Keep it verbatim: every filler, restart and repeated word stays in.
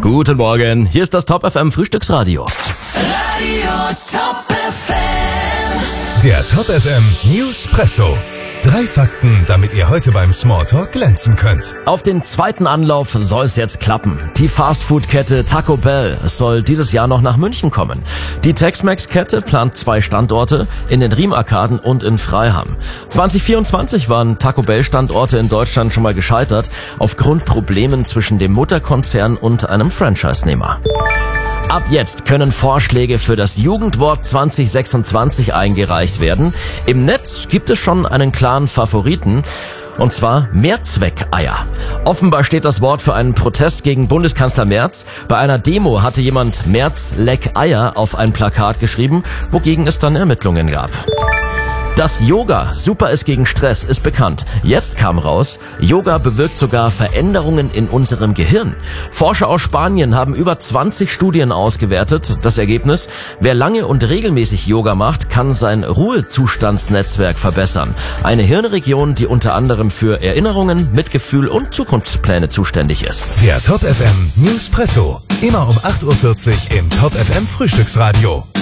Guten Morgen, hier ist das Top F M Frühstücksradio. Radio Top F M. Der Top F M Newspresso. Drei Fakten, damit ihr heute beim Smalltalk glänzen könnt. Auf den zweiten Anlauf soll es jetzt klappen. Die Fastfood-Kette Taco Bell soll dieses Jahr noch nach München kommen. Die Tex-Mex-Kette plant zwei Standorte, in den Riemarkaden und in Freiham. zwanzig vierundzwanzig waren Taco Bell-Standorte in Deutschland schon mal gescheitert, aufgrund Problemen zwischen dem Mutterkonzern und einem Franchise-Nehmer. Ab jetzt können Vorschläge für das Jugendwort zwanzig sechsundzwanzig eingereicht werden. Im Netz gibt es schon einen klaren Favoriten, und zwar Mehrzweckeier. Offenbar steht das Wort für einen Protest gegen Bundeskanzler Merz. Bei einer Demo hatte jemand Merz leck Eier auf ein Plakat geschrieben, wogegen es dann Ermittlungen gab. Dass Yoga super ist gegen Stress, ist bekannt. Jetzt kam raus, Yoga bewirkt sogar Veränderungen in unserem Gehirn. Forscher aus Spanien haben über zwanzig Studien ausgewertet. Das Ergebnis: Wer lange und regelmäßig Yoga macht, kann sein Ruhezustandsnetzwerk verbessern. Eine Hirnregion, die unter anderem für Erinnerungen, Mitgefühl und Zukunftspläne zuständig ist. Der Top F M Newspresso. Immer um acht Uhr vierzig im Top F M Frühstücksradio.